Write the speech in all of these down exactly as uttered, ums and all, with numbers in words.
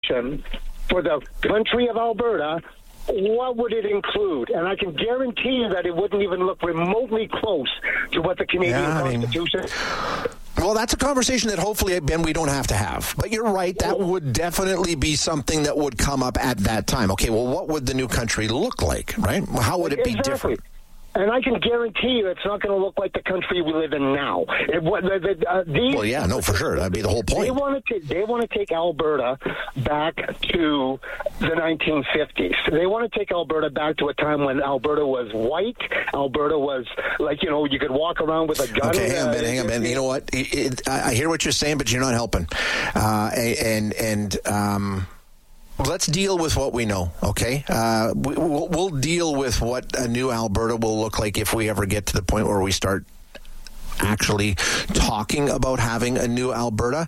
for the country of Alberta, what would it include? And I can guarantee you that it wouldn't even look remotely close to what the Canadian yeah, Constitution... I mean, well, that's a conversation that hopefully, Ben, we don't have to have. But you're right, that would definitely be something that would come up at that time. Okay, well, what would the new country look like, right? How would it be exactly. different? And I can guarantee you it's not going to look like the country we live in now. It, the, the, uh, these, well, yeah, no, for sure. That'd be the whole point. They want to, they want to take Alberta back to the nineteen fifties. They want to take Alberta back to a time when Alberta was white. Alberta was, like, you know, you could walk around with a gun. Okay, hang on, Ben, hang on, Ben. You know what? It, it, I hear what you're saying, but you're not helping. Uh, and, and, um... Let's deal with what we know, okay? Uh, we, we'll, we'll deal with what a new Alberta will look like if we ever get to the point where we start actually talking about having a new Alberta.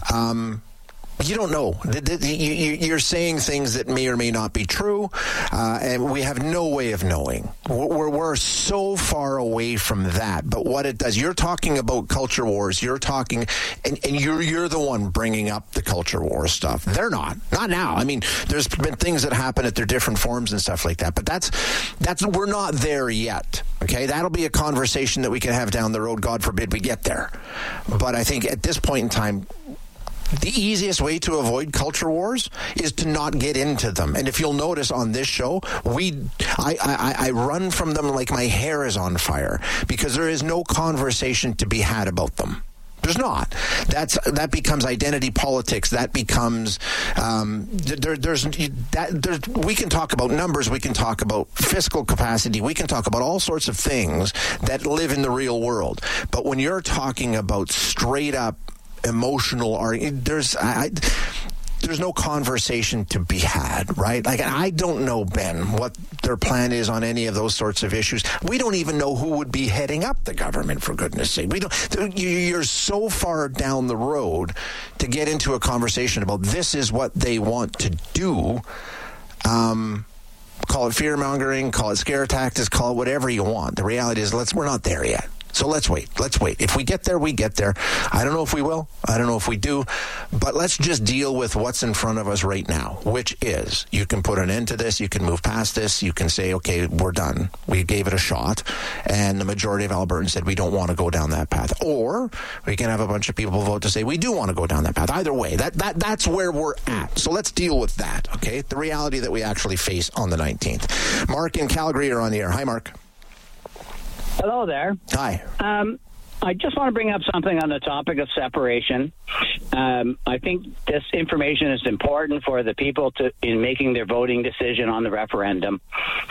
Um, you don't know. You're saying things that may or may not be true, uh, and we have no way of knowing. We're, we're so far away from that. But what it does, you're talking about culture wars. You're talking, and, and you're you're the one bringing up the culture war stuff. They're not. Not now. I mean, there's been things that happen at their different forms and stuff like that. But that's that's we're not there yet. Okay, that'll be a conversation that we can have down the road. God forbid we get there. But I think at this point in time, the easiest way to avoid culture wars is to not get into them. And if you'll notice on this show, we I, I, I run from them like my hair is on fire because there is no conversation to be had about them. There's not. That's that becomes identity politics. That becomes um, there, there's that. There's, we can talk about numbers. We can talk about fiscal capacity. We can talk about all sorts of things that live in the real world. But when you're talking about straight up emotional argument, there's I, there's no conversation to be had, right? Like, I don't know, Ben, what their plan is on any of those sorts of issues. We don't even know who would be heading up the government, for goodness sake. We don't. You're so far down the road to get into a conversation about this is what they want to do. Um, call it fear-mongering, call it scare tactics, call it whatever you want. The reality is, let's we're not there yet. So let's wait. Let's wait. If we get there, we get there. I don't know if we will. I don't know if we do. But let's just deal with what's in front of us right now, which is you can put an end to this. You can move past this. You can say, okay, we're done. We gave it a shot. And the majority of Albertans said we don't want to go down that path. Or we can have a bunch of people vote to say we do want to go down that path. Either way, that, that that's where we're at. So let's deal with that, okay? The reality that we actually face on the nineteenth. Mark in Calgary are on the air. Hi, Mark. Hello there. Hi. Um, I just want to bring up something on the topic of separation. Um, I think this information is important for the people to in making their voting decision on the referendum.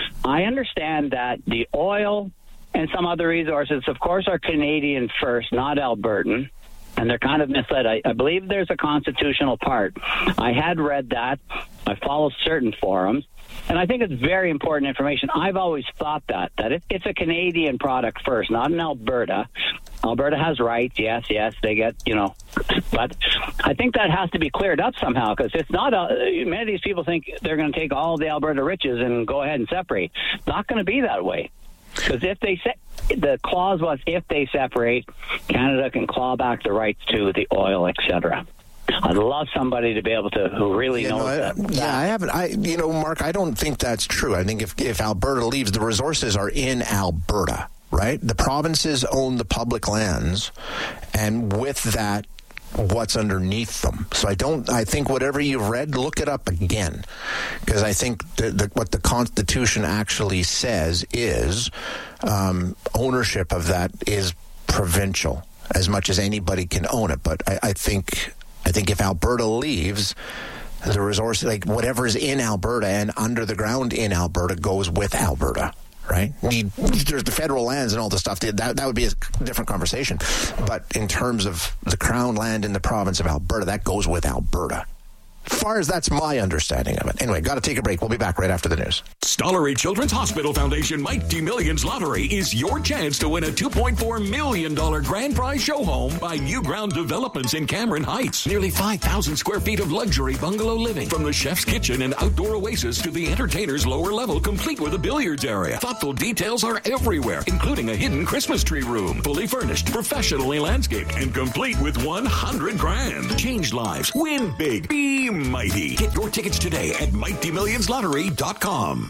I understand that the oil and some other resources, of course, are Canadian first, not Albertan. And they're kind of misled. I, I believe there's a constitutional part. I had read that. I follow certain forums. And I think it's very important information. I've always thought that, that it, it's a Canadian product first, not in Alberta. Alberta has rights, yes, yes, they get, you know. But I think that has to be cleared up somehow, because it's not, a, many of these people think they're going to take all the Alberta riches and go ahead and separate. It's not going to be that way. Because if they se- the clause was if they separate, Canada can claw back the rights to the oil, et cetera. I'd love somebody to be able to who really you knows know, I, that. Yeah, I haven't. I, you know, Mark, I don't think that's true. I think if if Alberta leaves, the resources are in Alberta, right? The provinces own the public lands, and with that, what's underneath them. So I don't. I think whatever you've read, look it up again, because I think the, the, what the Constitution actually says is um, ownership of that is provincial, as much as anybody can own it. But I, I think. I think if Alberta leaves, the resource, like whatever's in Alberta and under the ground in Alberta goes with Alberta, right? There's the federal lands and all the stuff. That, that would be a different conversation. But in terms of the crown land in the province of Alberta, that goes with Alberta. As far as that's my understanding of it. Anyway, got to take a break. We'll be back right after the news. Stollery Children's Hospital Foundation Mighty Millions Lottery is your chance to win a two point four million dollars grand prize show home by Newground Developments in Cameron Heights. Nearly five thousand square feet of luxury bungalow living, from the chef's kitchen and outdoor oasis to the entertainer's lower level, complete with a billiards area. Thoughtful details are everywhere, including a hidden Christmas tree room, fully furnished, professionally landscaped, and complete with one hundred grand. Change lives, win big, be mighty. Get your tickets today at mighty millions lottery dot com.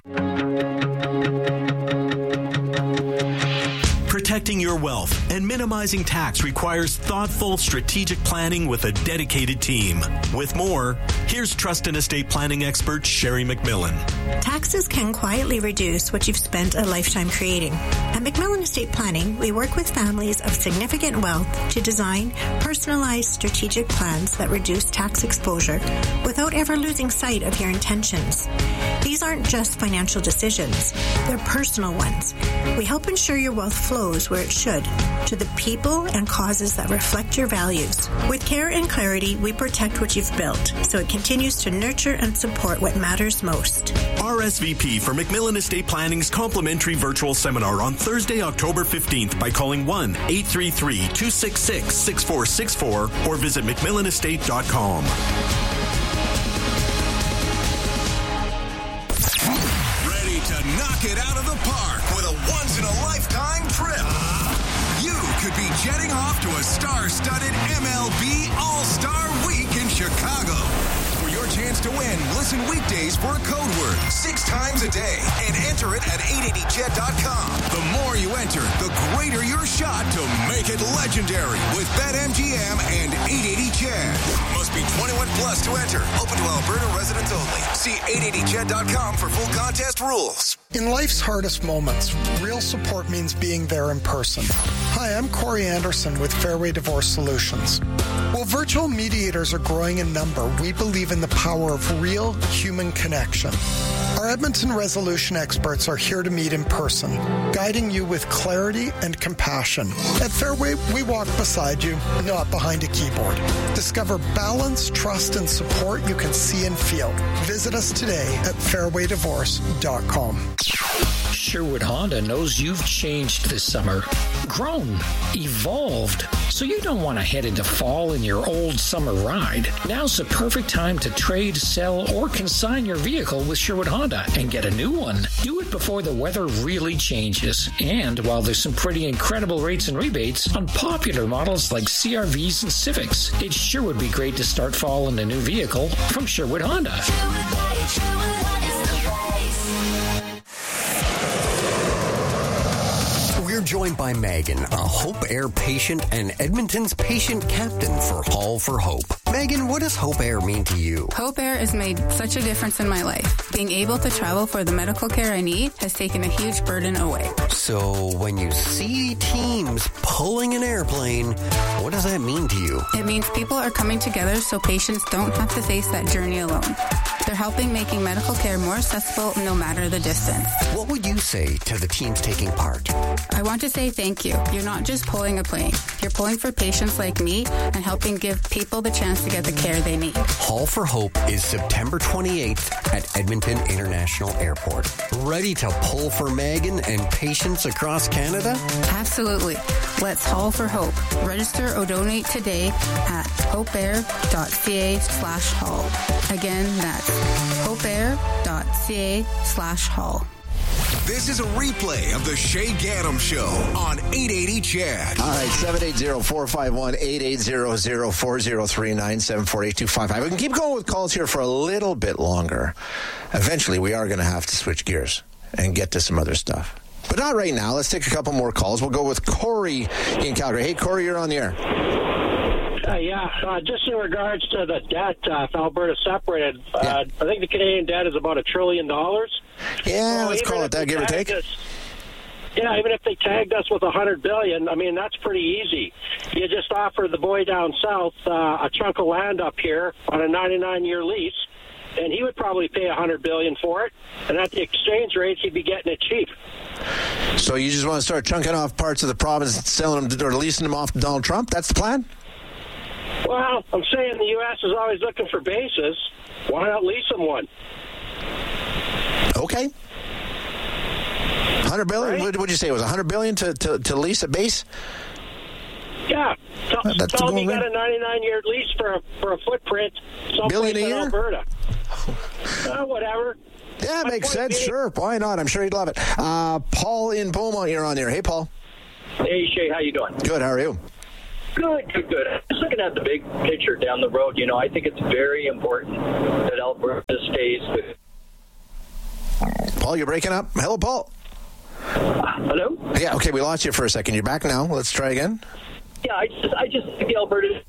Protecting your wealth and minimizing tax requires thoughtful, strategic planning with a dedicated team. With more, here's trust and estate planning expert Sherry McMillan. Taxes can quietly reduce what you've spent a lifetime creating. At McMillan Estate Planning, we work with families of significant wealth to design personalized strategic plans that reduce tax exposure without ever losing sight of your intentions. These aren't just financial decisions, they're personal ones. We help ensure your wealth flows where it should, to the people and causes that reflect your values. With care and clarity, we protect what you've built, so it continues to nurture and support what matters most. R S V P for McMillan Estate Planning's complimentary virtual seminar on Thursday, October fifteenth by calling one eight three three, two six six, six four six four or visit mcmillan estate dot com. Ready to knock it out of the park with a once-in-a-lifetime trip? You could be jetting off to a star-studded M L B All-Star Week in Chicago. For your chance to win, listen weekdays for a code word six times a day and enter it at eight eighty jet dot com. The more you enter, the greater your shot to make it legendary with BetMGM and eight eighty Jet. Must be twenty-one plus to enter. Open to Alberta residents only. See eight eighty jet dot com for full contest rules. In life's hardest moments, real support means being there in person. Hi, I'm Corey Anderson with Fairway Divorce Solutions. While virtual mediators are growing in number, we believe in the power of real human connection. Our Edmonton resolution experts are here to meet in person, guiding you with clarity and compassion. At Fairway, we walk beside you, not behind a keyboard. Discover balance, trust, and support you can see and feel. Visit us today at fairway divorce dot com. Sherwood Honda knows you've changed this summer, grown, evolved, so you don't want to head into fall in your old summer ride. Now's the perfect time to trade, sell, or consign your vehicle with Sherwood Honda and get a new one. Do it before the weather really changes. And while there's some pretty incredible rates and rebates on popular models like C R Vs and Civics, it sure would be great to start fall in a new vehicle from Sherwood Honda. Sherwood, Sherwood Honda's the place. We're joined by Megan, a Hope Air patient and Edmonton's patient captain for Hall for Hope. Megan, what does Hope Air mean to you? Hope Air has made such a difference in my life. Being able to travel for the medical care I need has taken a huge burden away. So when you see teams pulling an airplane, what does that mean to you? It means people are coming together so patients don't have to face that journey alone. They're helping making medical care more accessible no matter the distance. What would you say to the teams taking part? I want to say thank you. You're not just pulling a plane. You're pulling for patients like me and helping give people the chance to get the care they need. Hall for Hope is September twenty-eighth at Edmonton International Airport. Ready to pull for Megan and patients across Canada? Absolutely. Let's Hall for Hope. Register or donate today at hopeair.ca slash hall. Again, that's hopeair.ca slash hall. This is a replay of the Shay Gaddam Show on eight eighty C H E D. All right, seven eight zero, four five one, eight eight zero zero, four zero three nine, seven four eight two five five. We can keep going with calls here for a little bit longer. Eventually, we are going to have to switch gears and get to some other stuff. But not right now. Let's take a couple more calls. We'll go with Corey in Calgary. Hey, Corey, you're on the air. Uh, yeah, uh, just in regards to the debt, uh, if Alberta separated, uh, yeah. I think the Canadian debt is about a trillion dollars. Yeah, so let's call it that, give or take. Us, yeah, even if they tagged us with a hundred billion, I mean, that's pretty easy. You just offer the boy down south uh, a chunk of land up here on a ninety-nine year lease, and he would probably pay a hundred billion for it. And at the exchange rate, he'd be getting it cheap. So you just want to start chunking off parts of the province, selling them or leasing them off to Donald Trump? That's the plan? Well, I'm saying the U S is always looking for bases. Why not lease them one? Okay. one hundred billion dollars? Right? What would you say? It was one hundred billion dollars to, to, to lease a base? Yeah. Tell, That's tell them you got a ninety-nine year lease for a, for a footprint someplace in Alberta. uh, whatever. Yeah, it makes sense. Being, sure. Why not? I'm sure he'd love it. Uh, Paul in Beaumont, you're on there. Hey, Paul. Hey, Shay. How you doing? Good. How are you? Good, good, good. Just looking at the big picture down the road, you know, I think it's very important that Alberta stays with. Paul, you're breaking up. Hello, Paul. Uh, hello? Yeah, okay, we lost you for a second. You're back now. Let's try again. Yeah, I just, I just think Alberta,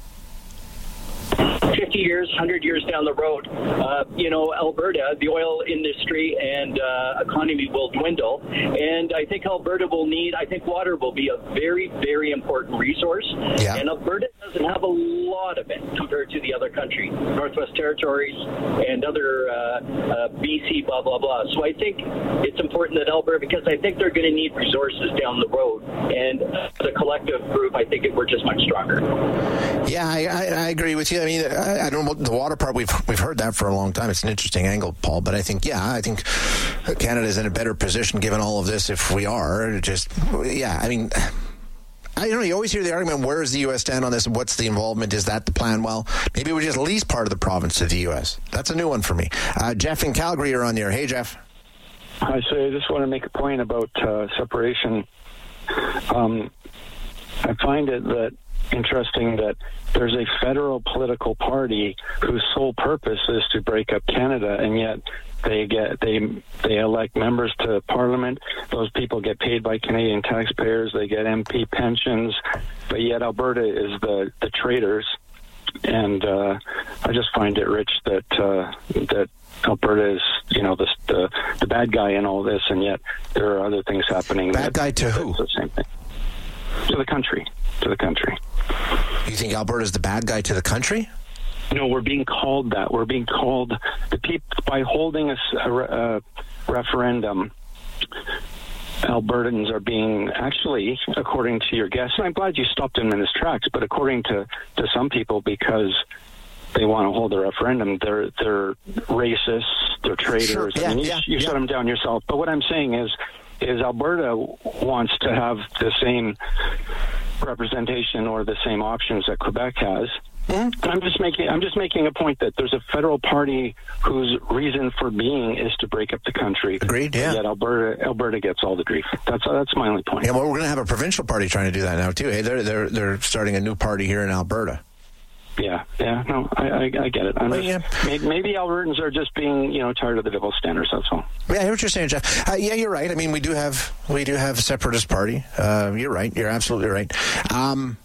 fifty years, one hundred years down the road, uh, you know, Alberta, the oil industry and uh, economy will dwindle. And I think Alberta will need, I think water will be a very, very important resource. Yeah. And Alberta doesn't have a lot of it compared to the other country, Northwest Territories and other uh, uh, B C, blah, blah, blah. So I think it's important that Alberta, because I think they're going to need resources down the road. And as a collective group, I think we're just much stronger. Yeah, I, I, I agree with you. I mean, I, I don't know the water part. We've we've heard that for a long time. It's an interesting angle, Paul. But I think, yeah, I think Canada's in a better position given all of this. If we are, just yeah, I mean. I don't know, you always hear the argument, where does the U S stand on this? What's the involvement? Is that the plan? Well, maybe we just lease part of the province to the U S. That's a new one for me. Uh, Jeff in Calgary are on the air. Hey, Jeff. Hi, so I just want to make a point about uh, separation. Um, I find it that interesting that there's a federal political party whose sole purpose is to break up Canada, and yet they get they they elect members to Parliament. Those people get paid by Canadian taxpayers. They get M P pensions, but yet Alberta is the the traitors. And uh, I just find it rich that uh, that Alberta is, you know, the, the the bad guy in all this, and yet there are other things happening. Bad guy to who? The same thing. To the country. To the country. You think Alberta's the bad guy to the country? No, we're being called that. We're being called the people by holding a, a, a referendum. Albertans are being actually, according to your guest, and I'm glad you stopped him in his tracks, but according to, to some people, because they want to hold a referendum, they're they're racists, they're traitors. Sure. Yeah, I mean, yeah, you, you yeah. shut them down yourself. But what I'm saying is, is Alberta wants to have the same representation or the same options that Quebec has. Mm-hmm. I'm just making I'm just making a point that there's a federal party whose reason for being is to break up the country. Agreed. Yeah. Yet Alberta Alberta gets all the grief. That's that's my only point. Yeah. Well, we're going to have a provincial party trying to do that now too. Hey, they're they're they're starting a new party here in Alberta. Yeah. Yeah. No, I I, I get it. I'm well, just, yeah. maybe, maybe Albertans are just being, you know, tired of the devil's standards. That's all. Yeah, I hear what you're saying, Jeff. Uh, yeah, you're right. I mean, we do have we do have a separatist party. Uh, you're right. You're absolutely right. Um,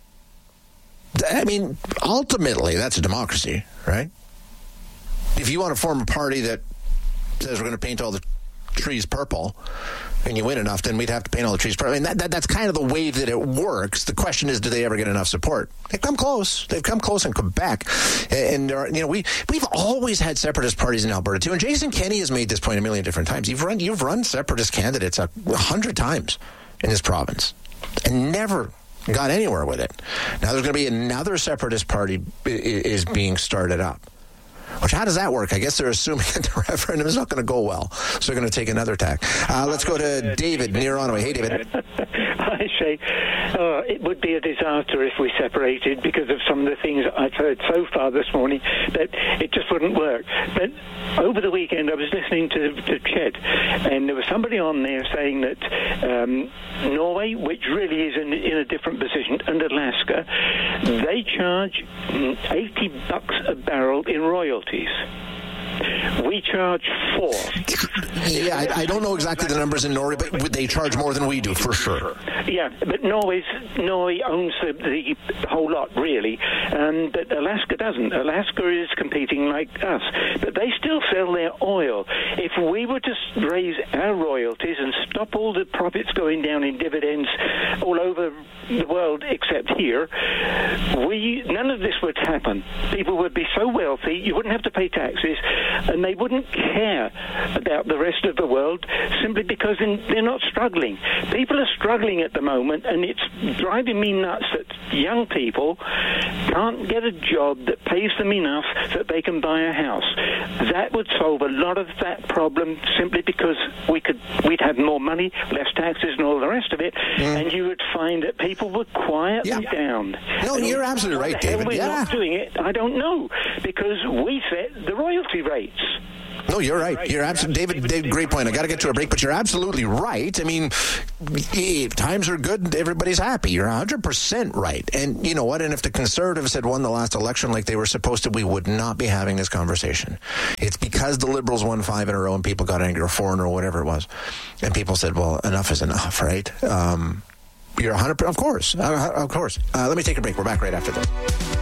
I mean, ultimately, that's a democracy, right? If you want to form a party that says we're going to paint all the trees purple, and you win enough, then we'd have to paint all the trees purple. I mean, that, that, that's kind of the way that it works. The question is, do they ever get enough support? They've come close. They've come close in Quebec. And, and you know, we, we've always had separatist parties in Alberta, too. And Jason Kenney has made this point a million different times. You've run, you've run separatist candidates a hundred times in this province and never got anywhere with it. Now there's going to be another separatist party is being started up. Which, how does that work? I guess they're assuming that the referendum is not going to go well, so they're going to take another tack. Uh, let's go to David near Ottawa. Hey, David. I say, uh, it would be a disaster if we separated because of some of the things I've heard so far this morning, that it just wouldn't work. But over the weekend, I was listening to, to Ched, and there was somebody on there saying that um, Norway, which really is in, in a different position, and Alaska, they charge eighty bucks a barrel in royalties. We charge four. Yeah, I, I don't know exactly the numbers in Norway, but they charge more than we do, for sure. Yeah, but Norway's, Norway owns the, the whole lot, really, um, but Alaska doesn't. Alaska is competing like us, but they still sell their oil. If we were to raise our royalties and stop all the profits going down in dividends all over the world except here, we none of this would happen. People would be so wealthy, you wouldn't have to pay taxes, and they wouldn't care about the rest of the world simply because they're not struggling. People are struggling at the moment, and it's driving me nuts that young people can't get a job that pays them enough that they can buy a house. That would solve a lot of that problem simply because we could, we'd have more money, less taxes, and all the rest of it, mm. and you would find that people would quiet yeah. them down. No, and you're absolutely right, David. We're yeah. not doing it. I don't know, because we set the royalty rates. No, you're right. You're absolutely, David, David, great point. I got to get to a break, but you're absolutely right. I mean, if times are good, everybody's happy. You're one hundred percent right. And you know what? And if the Conservatives had won the last election like they were supposed to, we would not be having this conversation. It's because the Liberals won five in a row and people got angry, or four in a row, whatever it was. And people said, well, enough is enough, right? Um, you're one hundred percent, of course, uh, of course. Uh, let me take a break. We're back right after this.